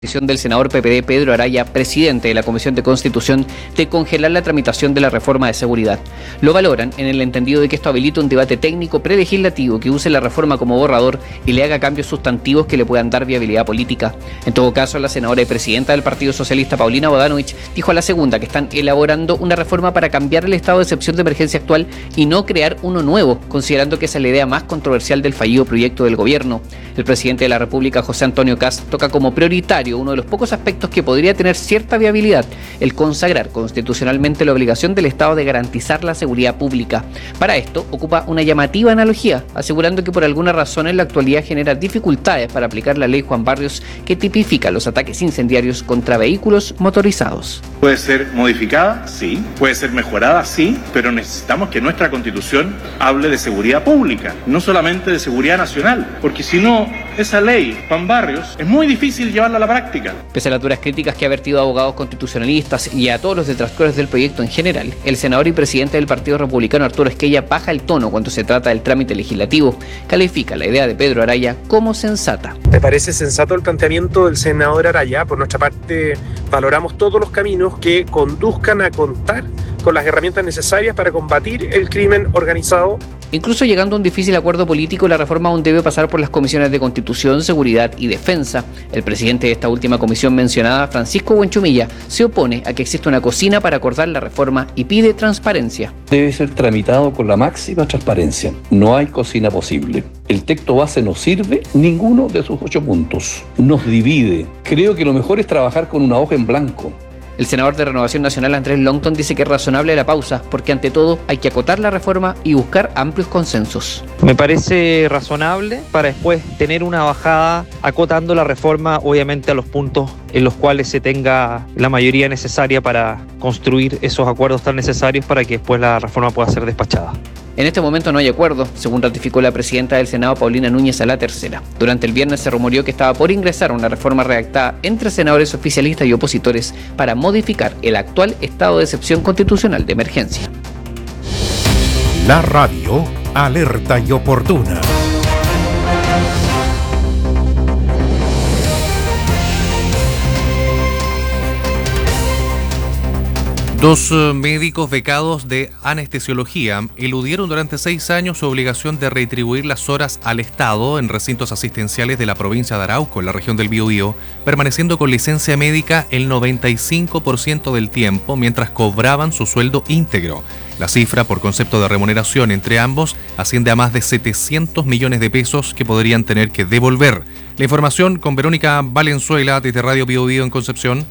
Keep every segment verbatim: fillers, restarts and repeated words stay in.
Decisión del senador P P D Pedro Araya, presidente de la Comisión de Constitución, de congelar la tramitación de la reforma de seguridad. Lo valoran en el entendido de que esto habilita un debate técnico prelegislativo que use la reforma como borrador y le haga cambios sustantivos que le puedan dar viabilidad política. En todo caso, la senadora y presidenta del Partido Socialista, Paulina Bodanovich, dijo a La Segunda que están elaborando una reforma para cambiar el estado de excepción de emergencia actual y no crear uno nuevo, considerando que esa es la idea más controversial del fallido proyecto del gobierno. El presidente de la República, José Antonio Kast, toca como prioritario uno de los pocos aspectos que podría tener cierta viabilidad, el consagrar constitucionalmente la obligación del Estado de garantizar la seguridad pública. Para esto, ocupa una llamativa analogía, asegurando que por alguna razón en la actualidad genera dificultades para aplicar la ley Juan Barrios, que tipifica los ataques incendiarios contra vehículos motorizados. Puede ser modificada, sí, puede ser mejorada, sí, pero necesitamos que nuestra Constitución hable de seguridad pública, no solamente de seguridad nacional, porque si no, esa ley Juan Barrios es muy difícil llevarla a la práctica. Pese a las duras críticas que ha vertido a abogados constitucionalistas y a todos los detractores del proyecto en general, el senador y presidente del Partido Republicano, Arturo Esquella, baja el tono cuando se trata del trámite legislativo. Califica la idea de Pedro Araya como sensata. Me parece sensato el planteamiento del senador Araya. Por nuestra parte, valoramos todos los caminos que conduzcan a contar con las herramientas necesarias para combatir el crimen organizado. Incluso llegando a un difícil acuerdo político, la reforma aún debe pasar por las comisiones de Constitución, Seguridad y Defensa. El presidente de esta última comisión mencionada, Francisco Buenchumilla, se opone a que exista una cocina para acordar la reforma y pide transparencia. Debe ser tramitado con la máxima transparencia. No hay cocina posible. El texto base no sirve ninguno de sus ocho puntos. Nos divide. Creo que lo mejor es trabajar con una hoja en blanco. El senador de Renovación Nacional, Andrés Longton, dice que es razonable la pausa, porque ante todo hay que acotar la reforma y buscar amplios consensos. Me parece razonable para después tener una bajada acotando la reforma, obviamente a los puntos en los cuales se tenga la mayoría necesaria para construir esos acuerdos tan necesarios para que después la reforma pueda ser despachada. En este momento no hay acuerdo, según ratificó la presidenta del Senado, Paulina Núñez, a la tercera. Durante el viernes se rumoreó que estaba por ingresar una reforma redactada entre senadores oficialistas y opositores para modificar el actual estado de excepción constitucional de emergencia. La radio, alerta y oportuna. Dos médicos becados de anestesiología eludieron durante seis años su obligación de retribuir las horas al Estado en recintos asistenciales de la provincia de Arauco, en la región del Biobío, permaneciendo con licencia médica el noventa y cinco por ciento del tiempo mientras cobraban su sueldo íntegro. La cifra por concepto de remuneración entre ambos asciende a más de setecientos millones de pesos que podrían tener que devolver. La información con Verónica Valenzuela desde Radio Biobío en Concepción.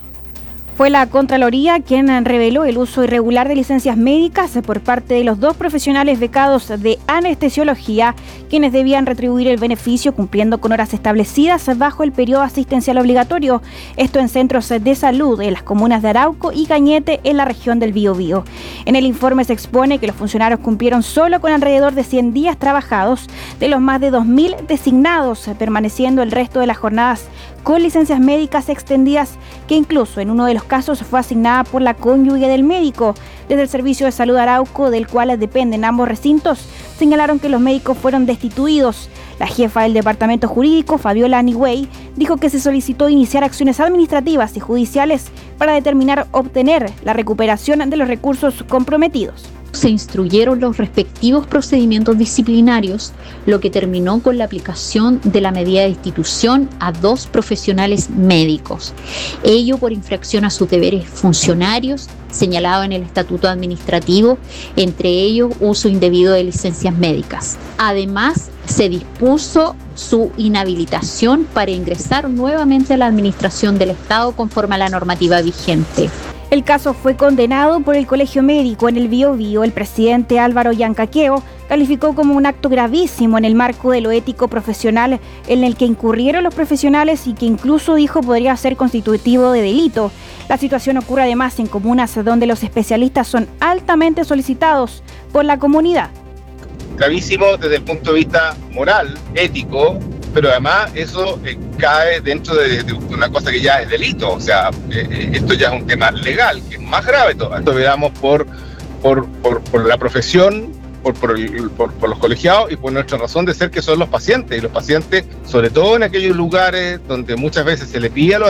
Fue la Contraloría quien reveló el uso irregular de licencias médicas por parte de los dos profesionales becados de anestesiología, quienes debían retribuir el beneficio cumpliendo con horas establecidas bajo el periodo asistencial obligatorio, esto en centros de salud en las comunas de Arauco y Cañete en la región del Biobío. En el informe se expone que los funcionarios cumplieron solo con alrededor de cien días trabajados de los más de dos mil designados, permaneciendo el resto de las jornadas con licencias médicas extendidas, que incluso en uno de los casos fue asignada por la cónyuge del médico. Desde el Servicio de Salud Arauco, del cual dependen ambos recintos, señalaron que los médicos fueron destituidos. La jefa del Departamento Jurídico, Fabiola Anigüey, dijo que se solicitó iniciar acciones administrativas y judiciales para determinar obtener la recuperación de los recursos comprometidos. Se instruyeron los respectivos procedimientos disciplinarios, lo que terminó con la aplicación de la medida de destitución a dos profesionales médicos. Ello por infracción a sus deberes funcionarios, señalado en el Estatuto Administrativo, entre ellos uso indebido de licencias médicas. Además, se dispuso su inhabilitación para ingresar nuevamente a la administración del Estado conforme a la normativa vigente. El caso fue condenado por el Colegio Médico en el Biobío. El presidente Álvaro Yancaqueo calificó como un acto gravísimo en el marco de lo ético profesional en el que incurrieron los profesionales y que incluso dijo podría ser constitutivo de delito. La situación ocurre además en comunas donde los especialistas son altamente solicitados por la comunidad. Gravísimo desde el punto de vista moral, ético, pero además eso eh, cae dentro de, de una cosa que ya es delito, o sea, eh, esto ya es un tema legal, que es más grave todavía. Esto veamos por, por, por, por la profesión por, por, el, por, por los colegiados y por nuestra razón de ser, que son los pacientes. Y los pacientes, sobre todo en aquellos lugares donde muchas veces se le pide a los